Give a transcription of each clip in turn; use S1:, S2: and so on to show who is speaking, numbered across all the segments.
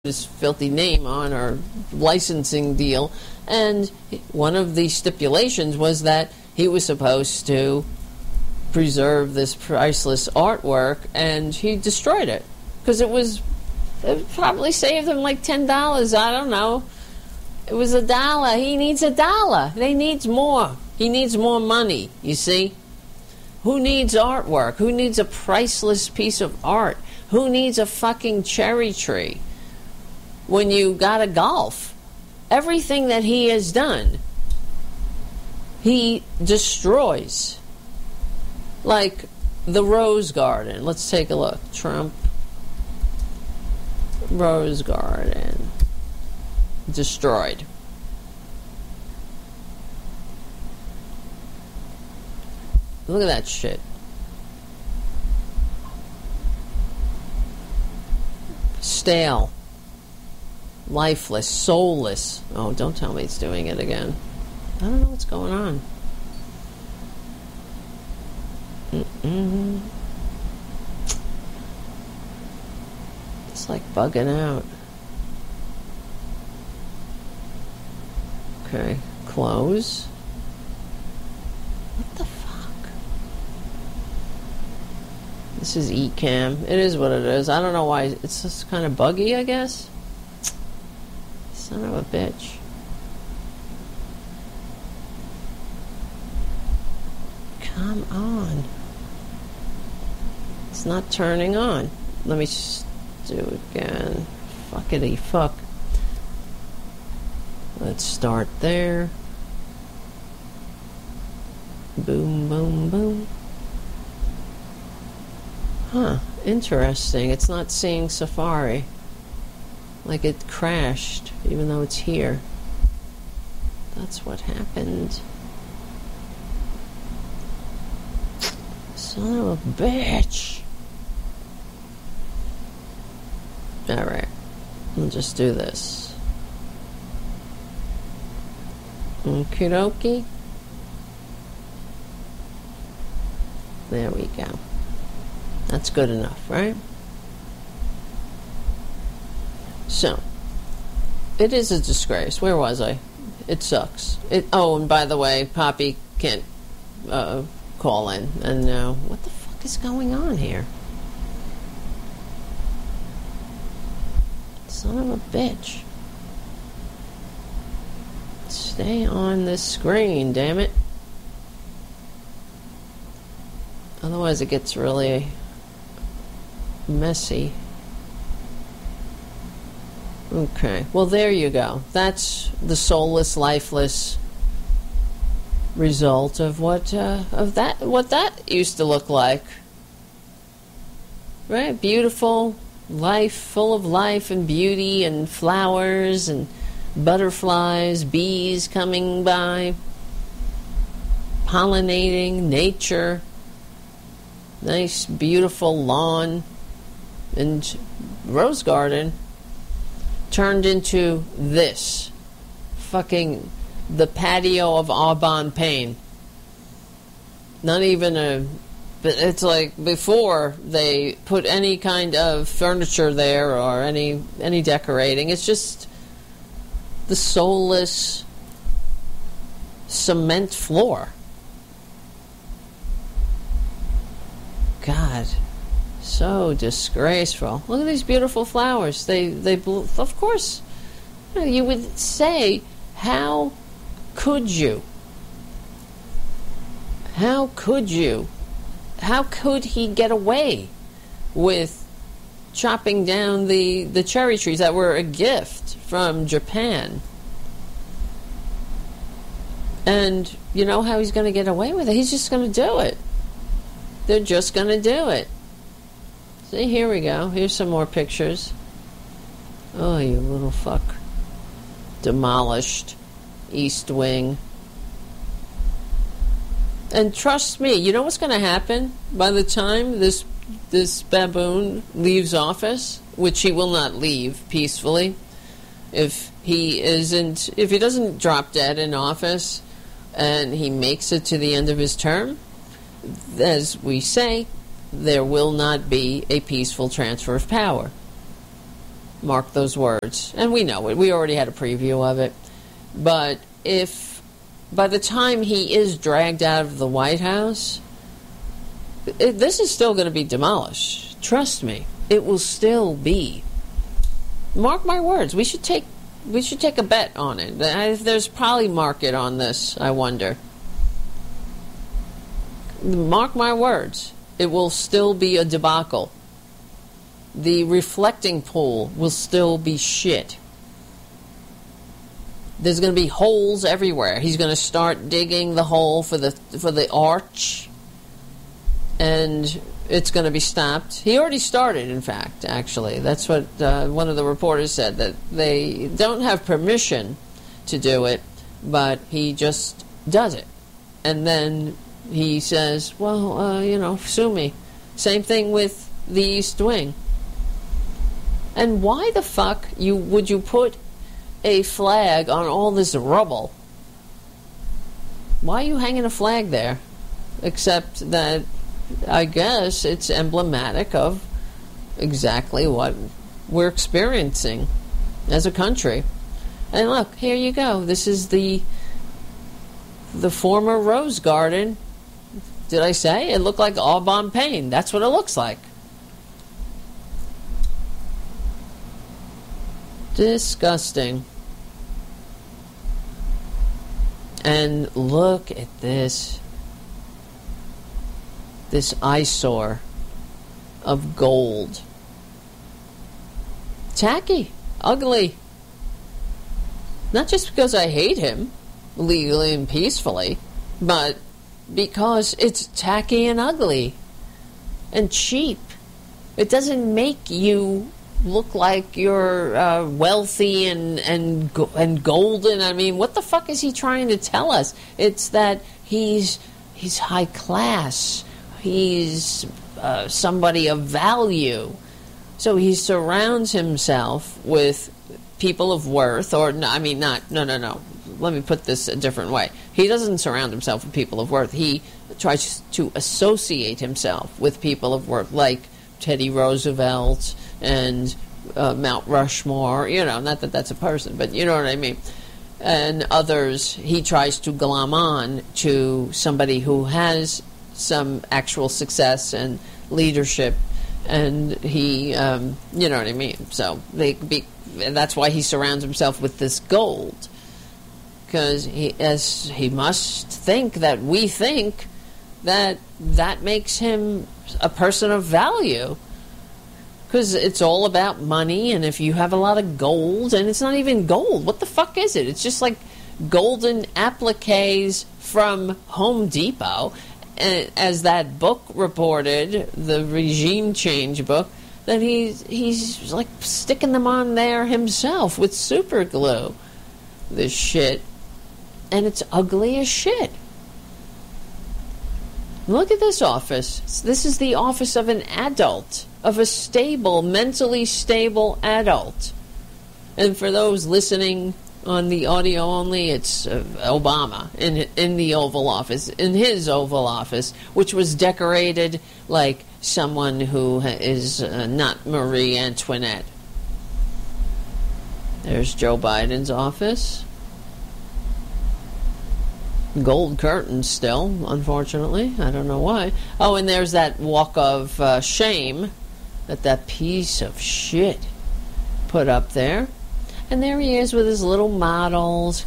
S1: his filthy name on our licensing deal, and one of the stipulations was that he was supposed to preserve this priceless artwork, and he destroyed it because it probably saved him like $10. I don't know. It was $1. He needs $1. He needs more. He needs more money, you see. Who needs artwork? Who needs a priceless piece of art? Who needs a fucking cherry tree when you got a golf? Everything that he has done, he destroys. Like the Rose Garden. Let's take a look. Trump Rose Garden. Destroyed. Look at that shit. Stale. Lifeless. Soulless. Oh, don't tell me it's doing it again. I don't know what's going on. It's like bugging out. Okay. Close. What the fuck? This is Ecamm. It is what it is. I don't know why. It's just kind of buggy, I guess. Son of a bitch. Come on. It's not turning on. Let me just do it again. Fuckity fuck. Let's start there. Boom, boom, boom. Huh. Interesting. It's not seeing Safari. Like it crashed, even though it's here. That's what happened. Son of a bitch. Alright. We'll just do this. Okie dokie. There we go. That's good enough, right? So, it is a disgrace. Where was I? It sucks. Oh, and by the way, Poppy can't call in. And what the fuck is going on here? Son of a bitch. Stay on this screen, damn it. Otherwise it gets really messy. Okay, well there you go. That's the soulless, lifeless result of what that used to look like. Right? Beautiful life, full of life and beauty and flowers and butterflies, bees coming by, pollinating, nature, nice, beautiful lawn, and Rose Garden turned into this. Fucking the patio of Aubon Pain. Not even it's like before they put any kind of furniture there or any decorating. It's just the soulless cement floor. God, so disgraceful. Look at these beautiful flowers. They blew. Of course, you would say, how could you? How could you? How could he get away with chopping down the cherry trees that were a gift from Japan? And you know how he's going to get away with it? He's just going to do it. They're just going to do it. See, here we go. Here's some more pictures. Oh, you little fuck. Demolished East Wing. And trust me, you know what's going to happen by the time this baboon leaves office, which he will not leave peacefully. If he doesn't drop dead in office and he makes it to the end of his term, as we say, there will not be a peaceful transfer of power. Mark those words. And we know it. We already had a preview of it. But if by the time he is dragged out of the White House, this is still going to be demolished. Trust me. It will still be. Mark my words. We should take a bet on it. There's probably market on this, I wonder. Mark my words. It will still be a debacle. The reflecting pool will still be shit. There's going to be holes everywhere. He's going to start digging the hole for the arch, and it's going to be stopped. He already started, in fact, actually. That's what one of the reporters said, that they don't have permission to do it, but he just does it. And then he says, well, sue me. Same thing with the East Wing. And why the fuck would you put a flag on all this rubble? Why are you hanging a flag there? Except that I guess it's emblematic of exactly what we're experiencing as a country. And look, here you go. This is the former Rose Garden. Did I say? It looked like Aubameyang. That's what it looks like. Disgusting. And look at this eyesore of gold. Tacky, ugly. Not just because I hate him, legally and peacefully, but because it's tacky and ugly and cheap. It doesn't make you look like you're wealthy and golden. I mean, what the fuck is he trying to tell us? It's that he's high class. He's somebody of value. So he surrounds himself with people of worth, no. Let me put this a different way. He doesn't surround himself with people of worth. He tries to associate himself with people of worth, like Teddy Roosevelt and Mount Rushmore. Not that that's a person, but you know what I mean. And others, he tries to glom on to somebody who has some actual success and leadership, and he, you know what I mean. So that's why he surrounds himself with this gold, because he must think that we think that makes him a person of value, because it's all about money. And if you have a lot of gold, and it's not even gold, what the fuck is it? It's just like golden appliques from Home Depot. As that book reported, the regime change book, that he's like sticking them on there himself with super glue. This shit. And it's ugly as shit. Look at this office. This is the office of an adult, of a stable, mentally stable adult. And for those listening on the audio only, it's Obama in the Oval Office, in his Oval Office, which was decorated like someone who is not Marie Antoinette. There's Joe Biden's office. Gold curtains still, unfortunately. I don't know why. Oh, and there's that walk of shame that piece of shit put up there. And there he is with his little models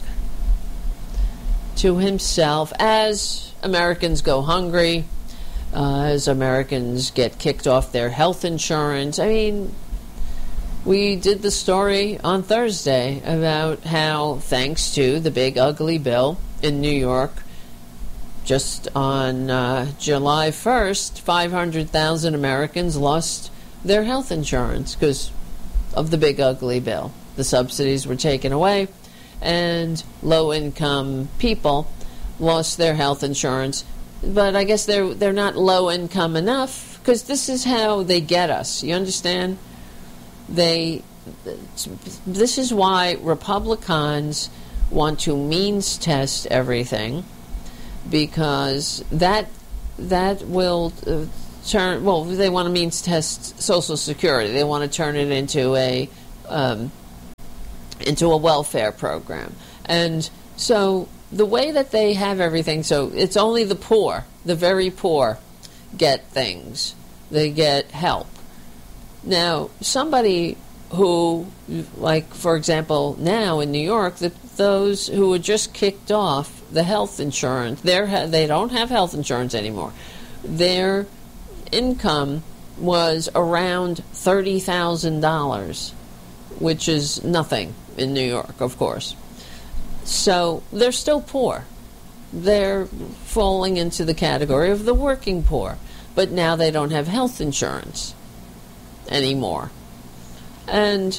S1: to himself as Americans go hungry, as Americans get kicked off their health insurance. I mean, we did the story on Thursday about how, thanks to the big ugly bill in New York, just on July 1st, 500,000 Americans lost their health insurance because of the big ugly bill. The subsidies were taken away, and low-income people lost their health insurance. But I guess they're not low-income enough, because this is how they get us. You understand? This is why Republicans want to means test everything, because that will turn. Well, they want to means test Social Security. They want to turn it into a into a welfare program. And so the way that they have everything, so it's only the poor, the very poor, get things. They get help. Now, somebody who, like, for example, now in New York, those who were just kicked off the health insurance, they don't have health insurance anymore. Their income was around $30,000, which is nothing in New York, of course. So they're still poor. They're falling into the category of the working poor. But now they don't have health insurance anymore. And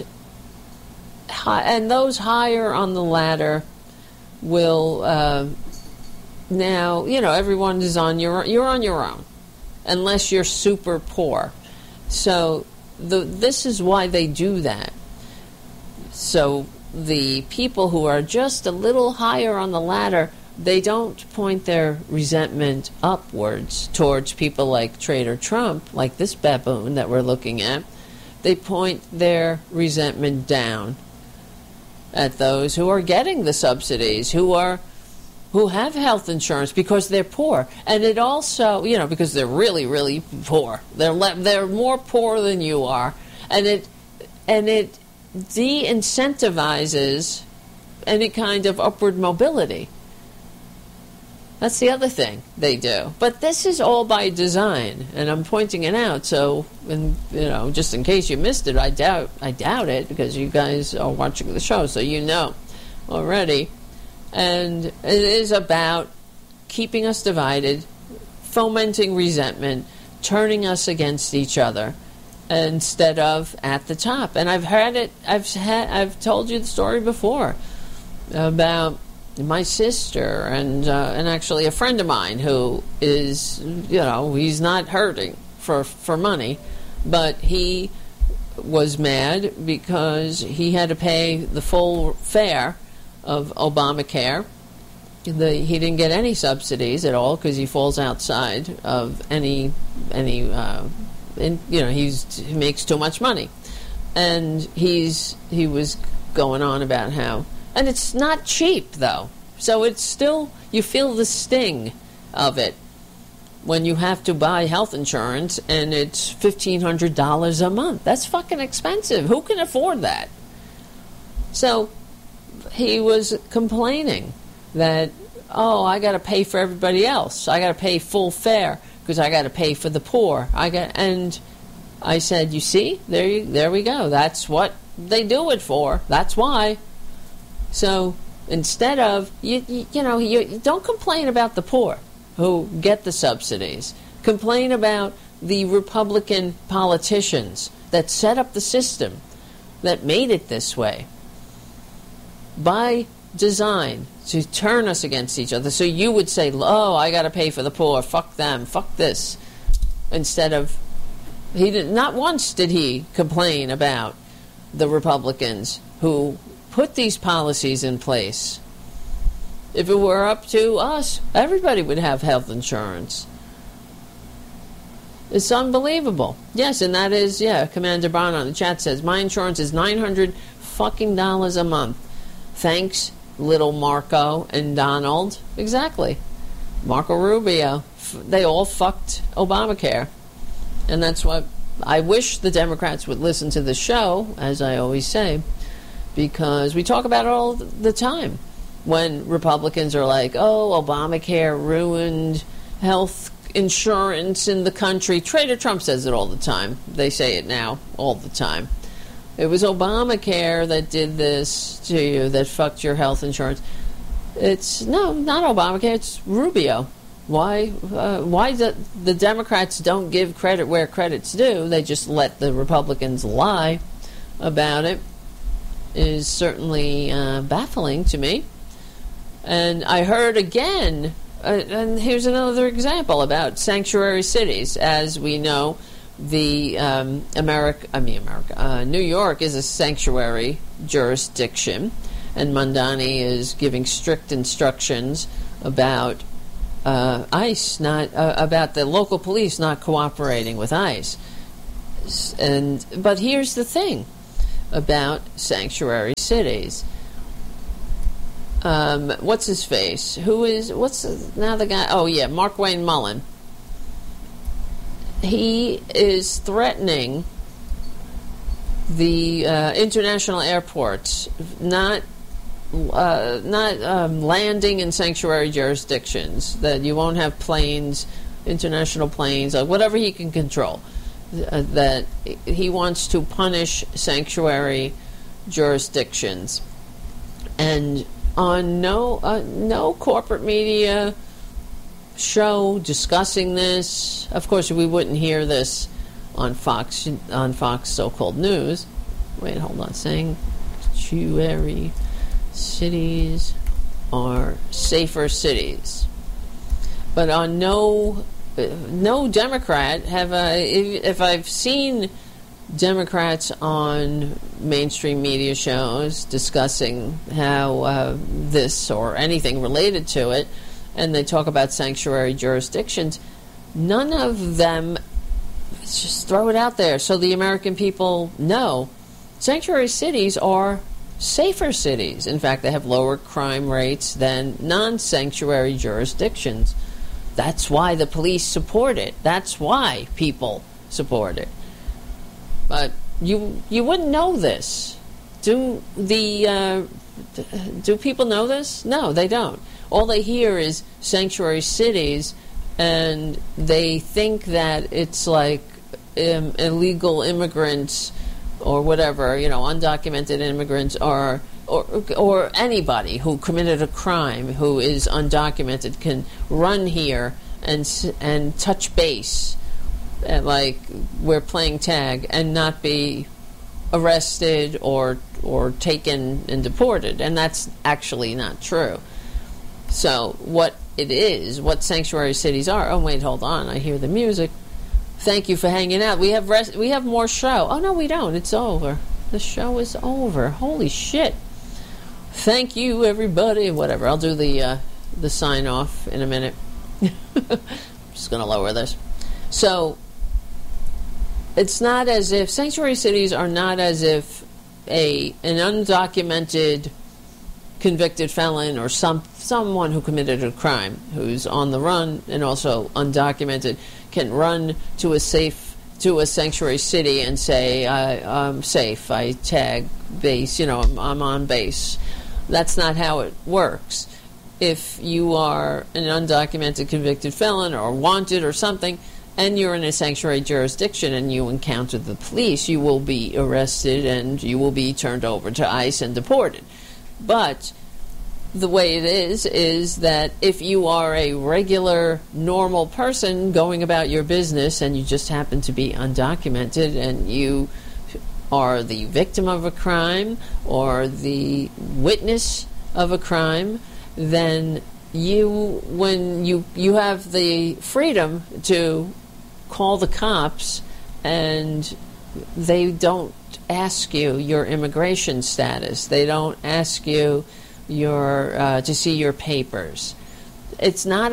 S1: those higher on the ladder will now, everyone is you're on your own, unless you're super poor. So this is why they do that. So the people who are just a little higher on the ladder, they don't point their resentment upwards towards people like Trader Trump, like this baboon that we're looking at. They point their resentment down at those who are getting the subsidies, who have health insurance because they're poor. And it also, because they're really, really poor. They're more poor than you are. And it de-incentivizes any kind of upward mobility. That's the other thing they do. But this is all by design, and I'm pointing it out. So, just in case you missed it, I doubt it, because you guys are watching the show, so you know already. And it is about keeping us divided, fomenting resentment, turning us against each other, instead of at the top. And I've heard it. I've told you the story before about my sister and actually a friend of mine who is, he's not hurting for money, but he was mad because he had to pay the full fare of Obamacare. He didn't get any subsidies at all because he falls outside of any he makes too much money, and he was going on about how. And it's not cheap, though. So it's still, you feel the sting of it when you have to buy health insurance and it's $1,500 a month. That's fucking expensive. Who can afford that? So he was complaining that, I got to pay for everybody else. I got to pay full fare because I got to pay for the poor. And I said, you see, there we go. That's what they do it for. That's why. So instead of, you don't complain about the poor who get the subsidies. Complain about the Republican politicians that set up the system, that made it this way by design to turn us against each other. So you would say, I got to pay for the poor. Fuck them. Fuck this. Instead of, not once did he complain about the Republicans who put these policies in place. If it were up to us, everybody would have health insurance. It's unbelievable. Yes, and that is, Commander Bond on the chat says, my insurance is $900 fucking a month. Thanks, little Marco and Donald. Exactly. Marco Rubio. They all fucked Obamacare. And that's what I wish the Democrats would listen to the show, as I always say, because we talk about it all the time. When Republicans are like, Obamacare ruined health insurance in the country. Trader Trump says it all the time. They say it now all the time. It was Obamacare that did this to you, that fucked your health insurance. No, not Obamacare, it's Rubio. Why the Democrats don't give credit where credit's due, they just let the Republicans lie about it, is certainly baffling to me. And I heard again, and here's another example about sanctuary cities. As we know, the New York is a sanctuary jurisdiction, and Mondani is giving strict instructions about ICE, not about the local police not cooperating with ICE. But here's the thing. about sanctuary cities. What's his face? Now the guy? Oh yeah, Mark Wayne Mullen. He is threatening the international airports, not landing in sanctuary jurisdictions, that you won't have planes, international planes, whatever he can control, that he wants to punish sanctuary jurisdictions. And on no corporate media show discussing this. Of course, we wouldn't hear this on Fox so-called news. Wait, hold on. Sanctuary cities are safer cities. But on no Democrat if I've seen Democrats on mainstream media shows discussing how this or anything related to it, and they talk about sanctuary jurisdictions, none of them just throw it out there so the American people know. Sanctuary cities are safer cities. In fact, they have lower crime rates than non-sanctuary jurisdictions. That's why the police support it. That's why people support it. But you wouldn't know this. Do people know this? No, they don't. All they hear is sanctuary cities, and they think that it's like illegal immigrants or whatever, undocumented immigrants or anybody who committed a crime who is undocumented can run here and touch base, like we're playing tag, and not be arrested or taken and deported. And that's actually not true. So what sanctuary cities are. Oh wait, hold on. I hear the music. Thank you for hanging out. We have more show. Oh no, we don't. It's over. The show is over. Holy shit. Thank you, everybody. Whatever. I'll do the sign off in a minute. I'm just going to lower this. So it's not as if sanctuary cities are not as if an undocumented convicted felon or someone who committed a crime who's on the run and also undocumented can run to a sanctuary city and say, I'm safe, I tag base, I'm on base. That's not how it works. If you are an undocumented convicted felon or wanted or something, and you're in a sanctuary jurisdiction and you encounter the police, you will be arrested and you will be turned over to ICE and deported. But the way it is that if you are a regular, normal person going about your business and you just happen to be undocumented and you are the victim of a crime or the witness of a crime, then when you have the freedom to call the cops, and they don't ask you your immigration status. They don't ask you to see your papers. It's not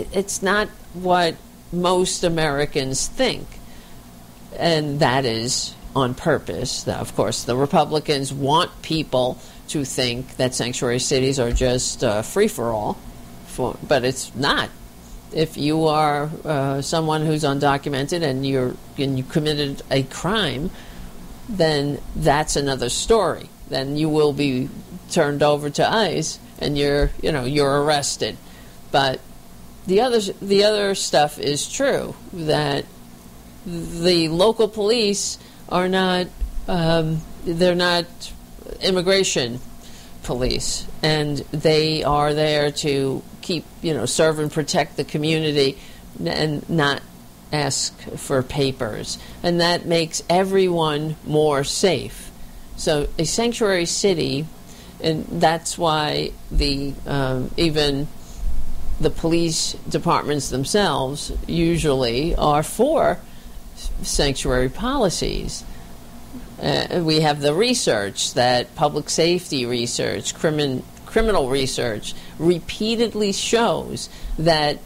S1: what most Americans think, and that is on purpose. Now, of course, the Republicans want people to think that sanctuary cities are just free for all, but it's not. If you are someone who's undocumented and you committed a crime, then that's another story. Then you will be turned over to ICE and you're arrested. But the other stuff is true, that the local police are not they're not immigration police, and they are there to keep, serve and protect the community and not ask for papers. And that makes everyone more safe. So a sanctuary city, and that's why even the police departments themselves usually are for sanctuary policies. We have the research, that public safety research, criminal research repeatedly shows that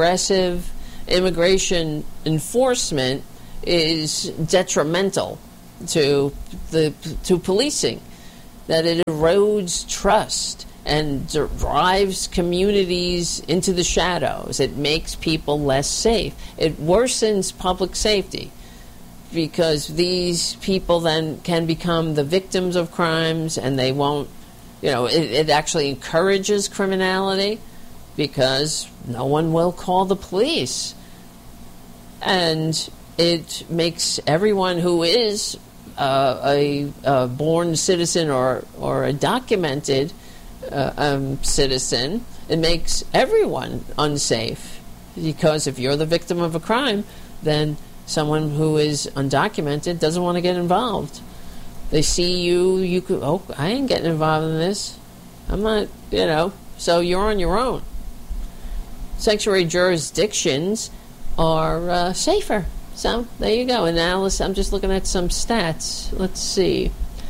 S1: aggressive immigration enforcement is detrimental to policing, that it erodes trust and drives communities into the shadows. It makes people less safe. It worsens public safety because these people then can become the victims of crimes, and they won't, it actually encourages criminality because no one will call the police. And it makes everyone who is a born citizen or a documented citizen, it makes everyone unsafe. Because if you're the victim of a crime, then someone who is undocumented doesn't want to get involved. They see you could, I ain't getting involved in this. I'm not, so you're on your own. Sanctuary jurisdictions are safer. So there you go. And now I'm just looking at some stats. Let's see.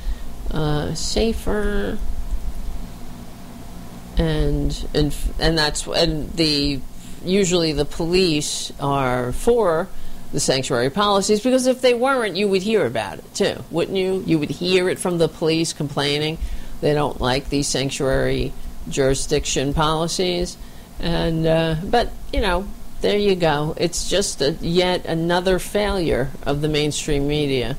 S1: Safer, and usually the police are for the sanctuary policies, because if they weren't, you would hear about it too, wouldn't you? You would hear it from the police complaining they don't like these sanctuary jurisdiction policies, and but there you go. It's just yet another failure of the mainstream media,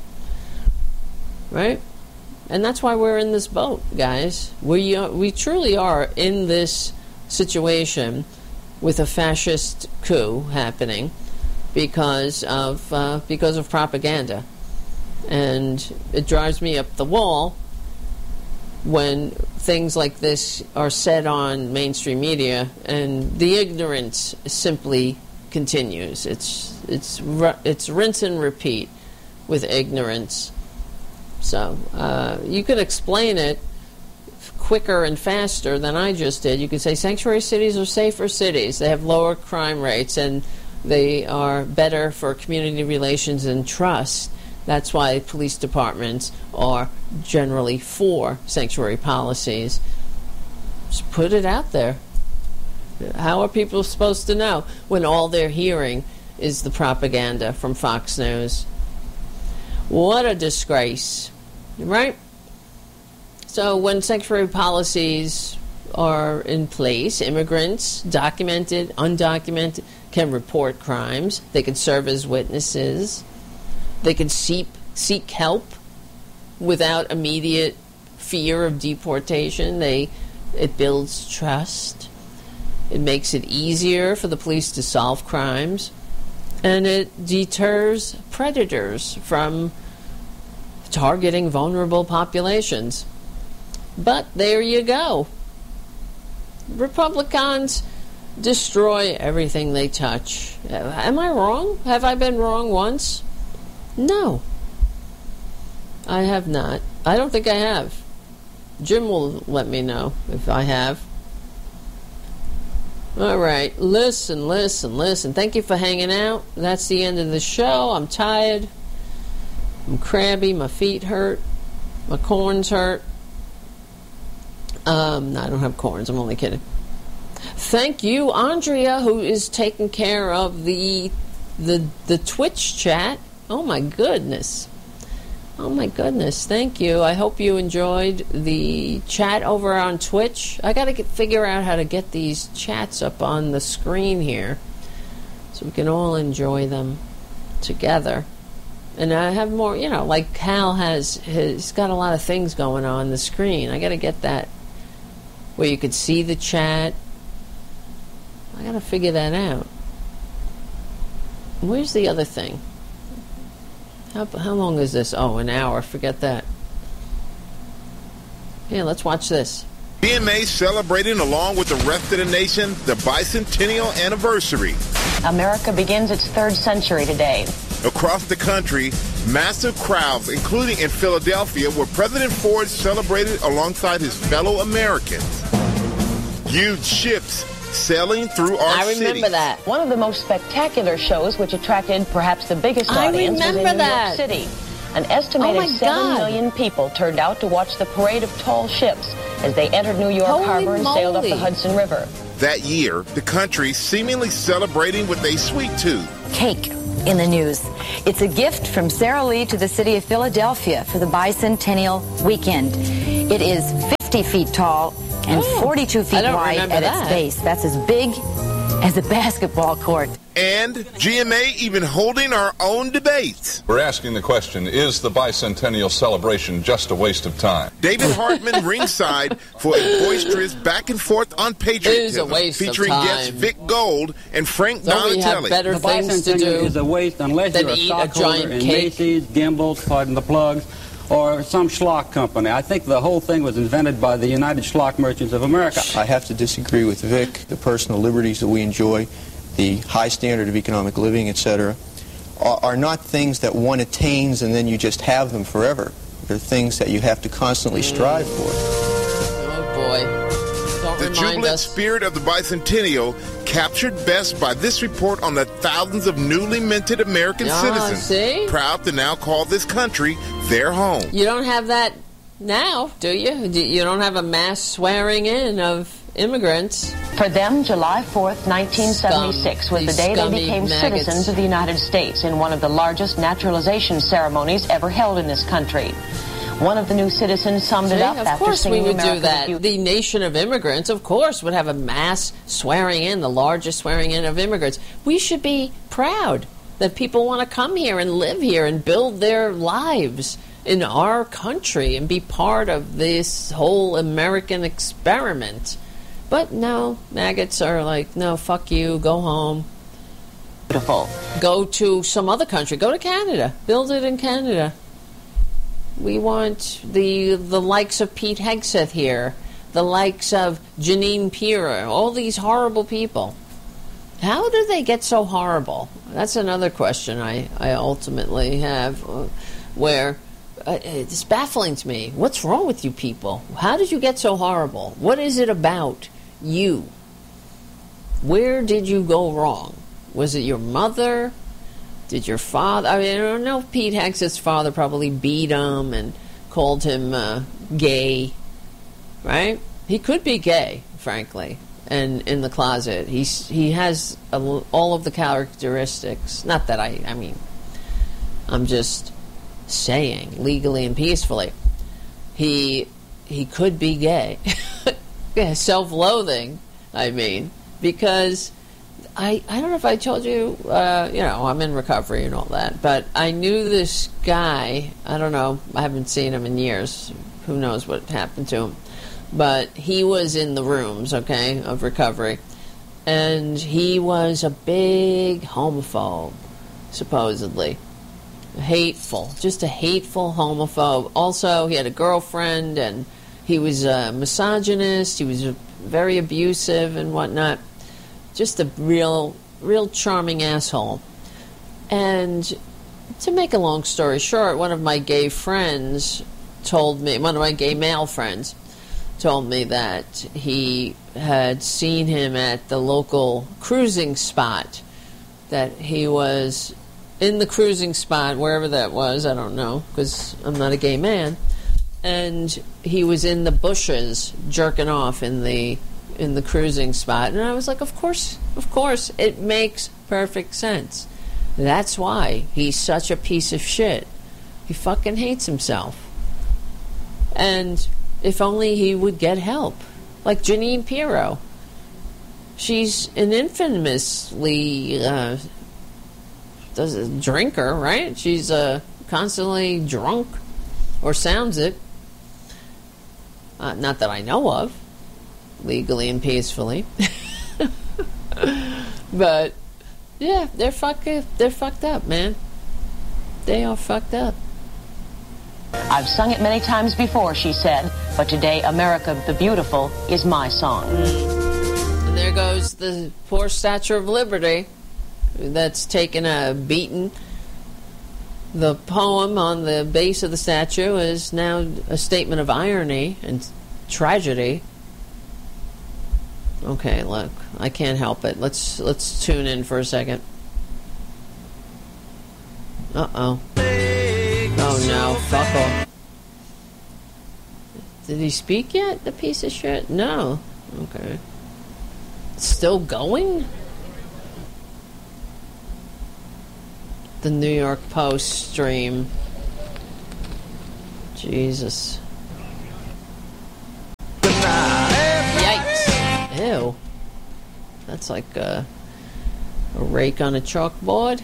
S1: right? And that's why we're in this boat, guys. We truly are in this situation with a fascist coup happening because of propaganda, and it drives me up the wall when things like this are said on mainstream media, and the ignorance simply continues. It's rinse and repeat with ignorance. So you could explain it quicker and faster than I just did. You could say sanctuary cities are safer cities. They have lower crime rates, and they are better for community relations and trust. That's why police departments are generally for sanctuary policies. Just put it out there. How are people supposed to know when all they're hearing is the propaganda from Fox News? What a disgrace, right? So when sanctuary policies are in place, immigrants, documented, undocumented, can report crimes. They can serve as witnesses. They can seek help without immediate fear of deportation. It builds trust. It makes it easier for the police to solve crimes. And it deters predators from targeting vulnerable populations. But there you go. Republicans destroy everything they touch. Am I wrong? Have I been wrong once? No. I have not. I don't think I have. Jim will let me know if I have. All right. Listen. Thank you for hanging out. That's the end of the show. I'm tired. I'm crabby. My feet hurt. My corns hurt. No, I don't have corns. I'm only kidding. Thank you, Andrea, who is taking care of the Twitch chat. Oh my goodness. Thank you. I hope you enjoyed the chat over on Twitch. I got to figure out how to get these chats up on the screen here so we can all enjoy them together. And I have more, like Cal he's got a lot of things going on the screen. I got to get that where you could see the chat. I got to figure that out. Where's the other thing? How long is this? Oh, an hour. Forget that. Yeah, let's watch this.
S2: BMA celebrating along with the rest of the nation the bicentennial anniversary.
S3: America begins its third century today.
S2: Across the country, massive crowds, including in Philadelphia, where President Ford celebrated alongside his fellow Americans. Huge ships sailing through our city.
S1: I remember that.
S3: One of the most spectacular shows, which attracted perhaps the biggest audience, was in New York City. An estimated 7 million people turned out to watch the parade of tall ships as they entered New York Harbor and sailed up the Hudson River.
S2: That year, the country seemingly celebrating with a sweet tooth.
S3: Cake.
S4: in the news. It's a gift from Sara Lee to the city of Philadelphia for the bicentennial weekend. It is 50 feet tall and 42 feet wide at its base. That's as big as a basketball court.
S2: And GMA even holding our own debates.
S5: We're asking the question, is the bicentennial celebration just a waste of time?
S2: David Hartman ringside for a boisterous back and forth on patriotism, featuring guests Vic Gold and Frank Donatelli.
S1: Better things to do
S6: is a waste unless you're a stockholder in Macy's, Gimbel's, pardon the plugs, or some schlock company. I think the whole thing was invented by the United Schlock Merchants of America.
S7: I have to disagree with Vic. The personal liberties that we enjoy, the high standard of economic living, etc., are not things that one attains and then you just have them forever. They're things that you have to constantly strive for.
S1: Oh, boy. Don't
S2: the jubilant spirit of the bicentennial captured best by this report on the thousands of newly minted American citizens proud to now call this country their home.
S1: You don't have that now, do you? You don't have a mass swearing in of immigrants.
S3: For them, July 4th, 1976 was the day they became citizens of the United States in one of the largest naturalization ceremonies ever held in this country. One of the new citizens summed it up after singing America. Of course we would do that. The
S1: nation of immigrants, of course, would have a mass swearing in, the largest swearing in of immigrants. We should be proud that people want to come here and live here and build their lives in our country and be part of this whole American experiment. But no, maggots are like, no, fuck you, go home.
S3: Beautiful.
S1: Go to some other country. Go to Canada. Build it in Canada. We want the likes of Pete Hegseth here, the likes of Jeanine Pirro, all these horrible people. How do they get so horrible? That's another question I ultimately have, where it's baffling to me. What's wrong with you people? How did you get so horrible? What is it about you? Where did you go wrong? Was it your mother? Did your father? I mean, I don't know if Pete Hegseth's father probably beat him and called him gay, right? He could be gay, frankly, and in the closet. He has all of the characteristics. Not that I mean, I'm just saying, legally and peacefully. He could be gay. Yeah, self-loathing, I mean, because I don't know if I told you, I'm in recovery and all that, but I knew this guy. I don't know, I haven't seen him in years. Who knows what happened to him? But he was in the rooms, okay, of recovery, and he was a big homophobe, supposedly. Hateful, just a hateful homophobe. Also, he had a girlfriend, and he was a misogynist. He was very abusive and whatnot. Just a real charming asshole. And to make a long story short, one of my gay friends told me, one of my gay male friends told me that he had seen him at the local cruising spot, that he was in the cruising spot, wherever that was, I don't know, because I'm not a gay man, and he was in the bushes jerking off in the cruising spot. And I was like, of course, it makes perfect sense. That's why he's such a piece of shit. He fucking hates himself. And if only he would get help. Like Jeanine Pirro. She's an infamously drinker, right? She's constantly drunk, or sounds it. Not that I know of, legally and peacefully. But yeah, they're fucked up, man. They are fucked up.
S3: I've sung it many times before, she said, but today, America the Beautiful is my song.
S1: And there goes the poor Statue of Liberty that's taken a beating. The poem on the base of the statue is now a statement of irony and tragedy. Okay, look, I can't help it. Let's tune in for a second. Uh-oh. Oh no, fuck off. Did he speak yet, the piece of shit? No. Okay. Still going? the New York Post stream. Jesus. Yikes. Ew. That's like a rake on a chalkboard.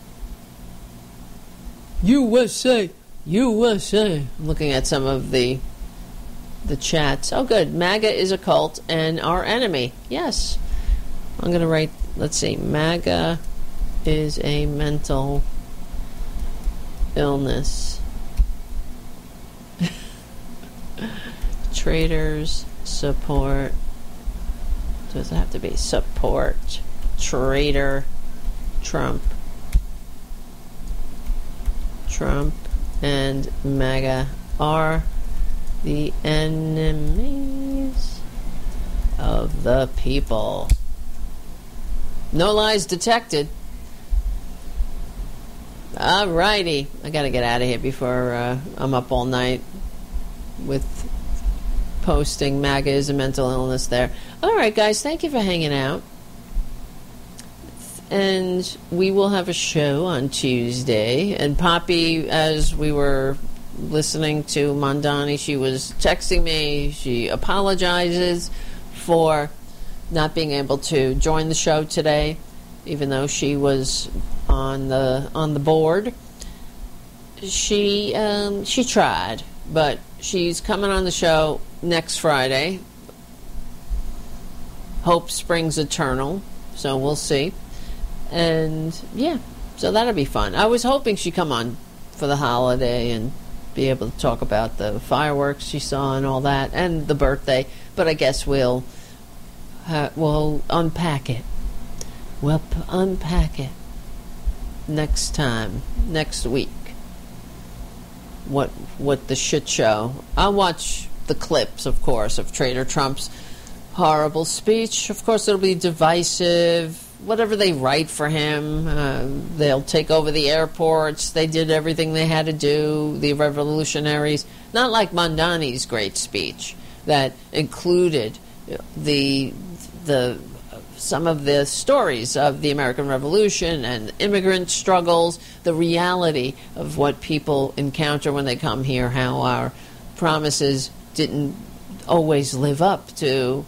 S1: USA. I'm looking at some of the chats. Oh, good. MAGA is a cult and our enemy. Yes. I'm going to write, let's see, MAGA is a mental illness. Traitors support. Does it have to be support? Traitor Trump. Trump and MAGA are the enemies of the people. No lies detected. Alrighty. I gotta get out of here before I'm up all night with posting MAGA is a mental illness there. Alright, guys, thank you for hanging out. And we will have a show on Tuesday. And Poppy, as we were listening to Mondani, she was texting me. She apologizes for not being able to join the show today, even though she was on the board. She tried, but she's coming on the show next Friday. Hope springs eternal, so we'll see. And yeah, so that'll be fun. I was hoping she'd come on for the holiday and be able to talk about the fireworks she saw and all that, and the birthday. But I guess we'll unpack it. We'll unpack it next time, next week. What the shit show? I'll watch the clips, of course, of Trader Trump's horrible speech. Of course, it'll be divisive. Whatever they write for him, they'll take over the airports. They did everything they had to do, the revolutionaries. Not like Mondani's great speech that included some of the stories of the American Revolution and immigrant struggles, the reality of what people encounter when they come here, how our promises didn't always live up to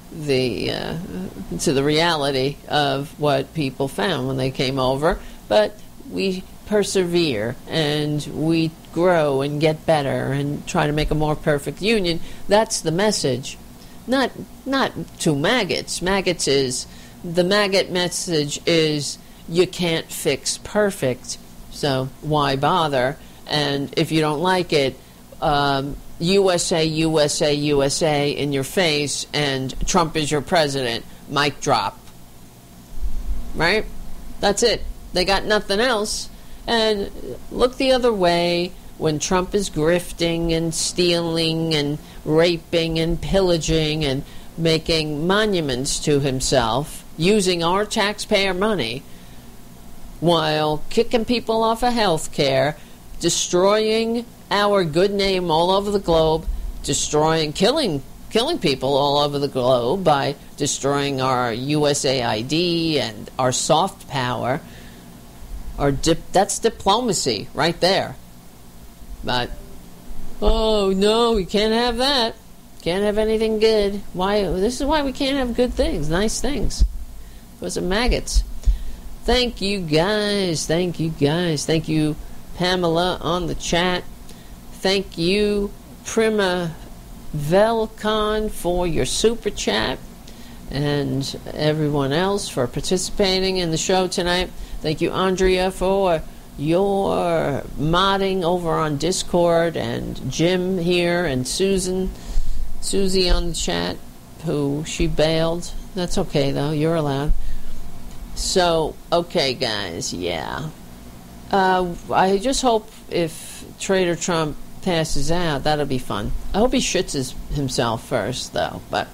S1: the reality of what people found when they came over. But we persevere and we grow and get better and try to make a more perfect union. That's the message. Not to maggots. The maggot message is you can't fix perfect, so why bother? And if you don't like it, USA, USA, USA in your face, and Trump is your president. Mic drop. Right? That's it. They got nothing else. And look the other way when Trump is grifting and stealing and raping and pillaging and making monuments to himself using our taxpayer money while kicking people off of health care, destroying our good name all over the globe, killing people all over the globe by destroying our USAID and our soft power. That's diplomacy right there. But, oh no, we can't have that. Can't have anything good. Why? This is why we can't have good things, nice things. Because of maggots. Thank you guys. Thank you, Pamela, on the chat. Thank you, Prima Velcon, for your super chat, and everyone else for participating in the show tonight. Thank you, Andrea, for your modding over on Discord, and Jim here, and Susie on the chat, who she bailed. That's okay, though. You're allowed. So, okay, guys, yeah. I just hope if Trader Trump passes out, that'll be fun. I hope he shits himself first, though. But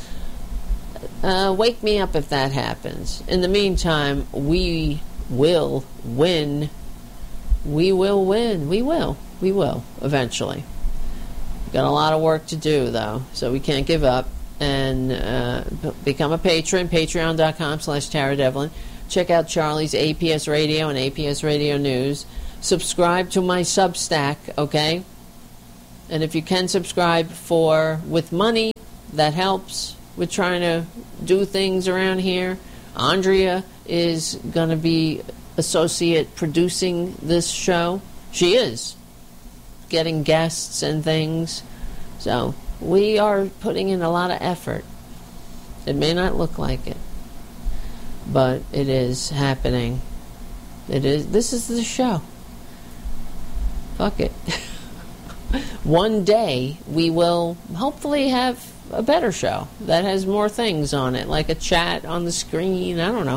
S1: wake me up if that happens. In the meantime, we will win. We will win. We will eventually. We've got a lot of work to do, though, so we can't give up. And become a patron, patreon.com/Tara Devlin. Check out Charlie's APS Radio and APS Radio News. Subscribe to my Substack, okay? And if you can subscribe with money, that helps with trying to do things around here. Andrea is going to be associate producing this show. She is getting guests and things. So we are putting in a lot of effort. It may not look like it, but it is happening. It is. This is the show. Fuck it. One day we will hopefully have a better show that has more things on it, like a chat on the screen. I don't know.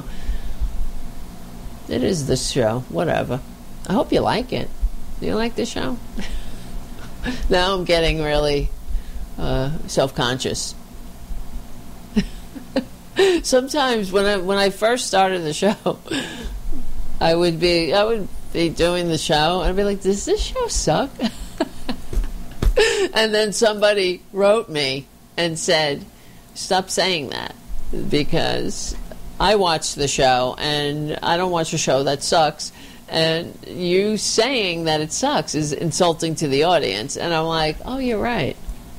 S1: It is the show. Whatever. I hope you like it. Do you like the show? Now I'm getting really self-conscious. Sometimes when I first started the show, I would be doing the show and I'd be like, does this show suck? And then somebody wrote me and said, stop saying that, because I watch the show and I don't watch a show that sucks, and you saying that it sucks is insulting to the audience. And I'm like, oh, you're right.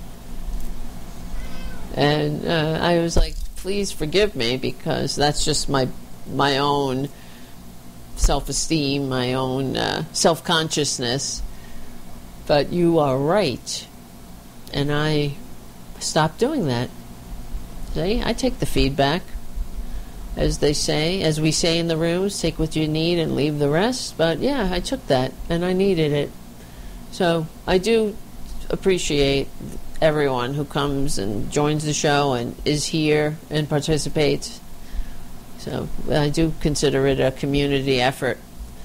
S1: And I was like, please forgive me, because that's just my own self-esteem, my own self-consciousness. But you are right. And I stopped doing that. See, I take the feedback. As they say, as we say in the rooms, take what you need and leave the rest. But yeah, I took that and I needed it. So I do appreciate everyone who comes and joins the show and is here and participates. So I do consider it a community effort.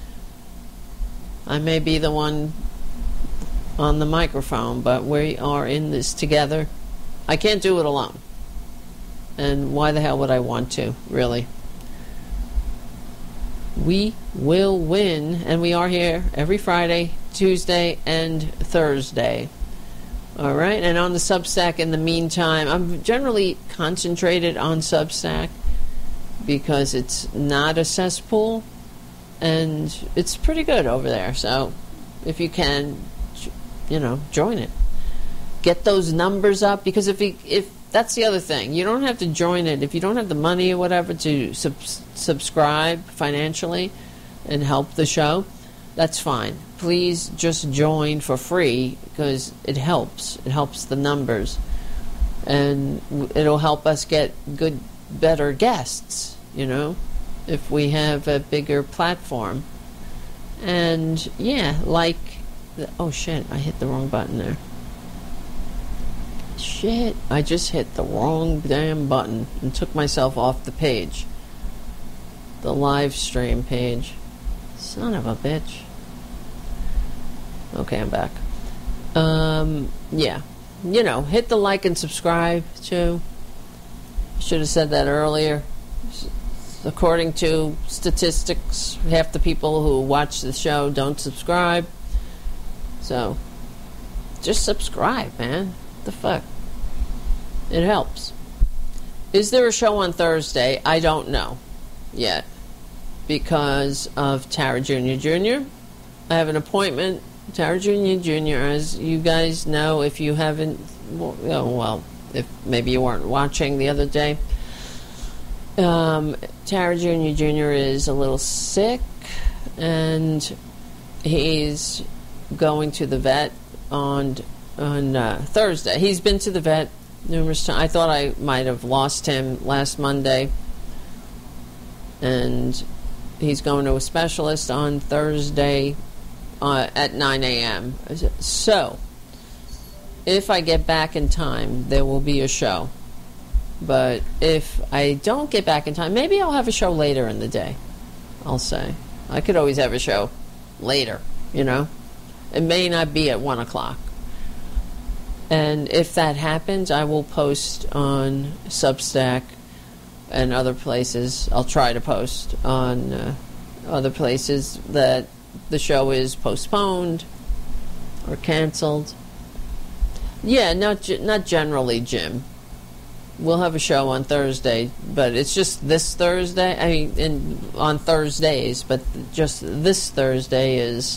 S1: I may be the one on the microphone, but we are in this together. I can't do it alone. And why the hell would I want to, really? We will win, and we are here every Friday, Tuesday, and Thursday. All right, and on the Substack in the meantime, I'm generally concentrated on Substack because it's not a cesspool, and it's pretty good over there. So if you can, join it. Get those numbers up, because if that's the other thing. You don't have to join it. If you don't have the money or whatever to subscribe financially and help the show, that's fine. Please just join for free, because it helps. It helps the numbers. And it'll help us get better guests, if we have a bigger platform. And, yeah, oh, shit, I hit the wrong button there. Shit, I just hit the wrong damn button and took myself off the page. The live stream page. Son of a bitch. Okay, I'm back. Yeah. Hit the like and subscribe too. Should have said that earlier. According to statistics, half the people who watch the show don't subscribe. So, just subscribe, man. What the fuck? It helps. Is there a show on Thursday? I don't know yet, because of Tara Jr. Jr. I have an appointment. Tara Jr. Jr., as you guys know, if you haven't, if maybe you weren't watching the other day, Tara Jr. Jr. is a little sick, and he's going to the vet on Thursday. He's been to the vet numerous times. I thought I might have lost him last Monday, and he's going to a specialist on Thursday at 9 a.m. So, if I get back in time, there will be a show. But if I don't get back in time, maybe I'll have a show later in the day. I'll say. I could always have a show later, It may not be at 1 o'clock. And if that happens, I will post on Substack and other places. I'll try to post on other places that the show is postponed or canceled. Yeah, not generally, Jim. we'll have a show on Thursday, but it's just this Thursday. I mean, on Thursdays, but just this Thursday is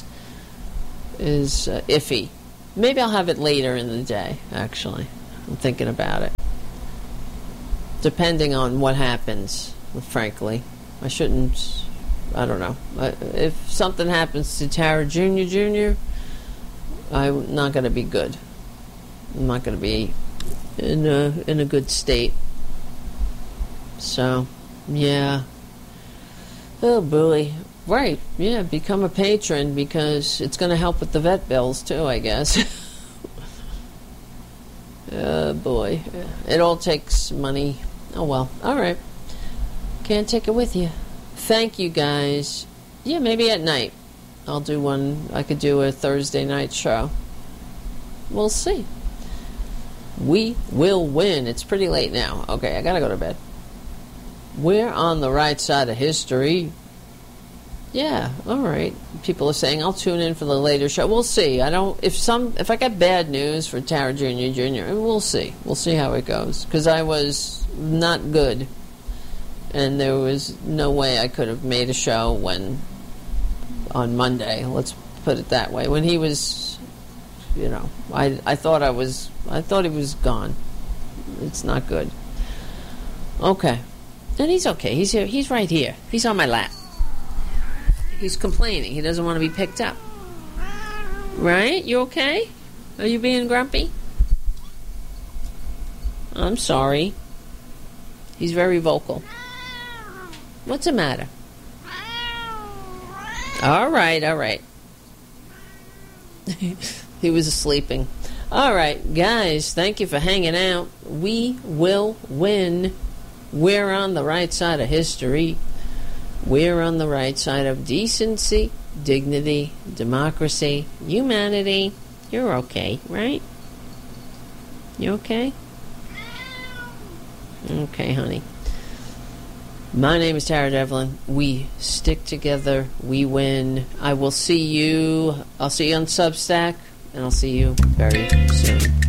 S1: iffy. Maybe I'll have it later in the day, actually. I'm thinking about it. Depending on what happens, frankly. I don't know. If something happens to Tara Jr., I'm not going to be good. I'm not going to be in a good state. So, yeah. Oh, boy. Right, yeah, become a patron because it's going to help with the vet bills, too, I guess. Oh, boy. It all takes money. Oh, well. All right. Can't take it with you. Thank you, guys. Yeah, maybe at night. I'll do one. I could do a Thursday night show. We'll see. We will win. It's pretty late now. Okay, I gotta go to bed. We're on the right side of history. Yeah, all right. People are saying I'll tune in for the later show. We'll see. If I get bad news for Tara Jr., we'll see. We'll see how it goes. Because I was not good. And there was no way I could have made a show on Monday, let's put it that way. When he was, I thought he was gone. It's not good. Okay. And he's okay. He's here. He's right here. He's on my lap. He's complaining. He doesn't want to be picked up. Right? You okay? Are you being grumpy? I'm sorry. He's very vocal. What's the matter? All right. He was sleeping. All right, guys, thank you for hanging out. We will win. We're on the right side of history. We're on the right side of decency, dignity, democracy, humanity. You're okay, right? You okay? Okay, honey. My name is Tara Devlin. We stick together. We win. I'll see you on Substack, and I'll see you very soon.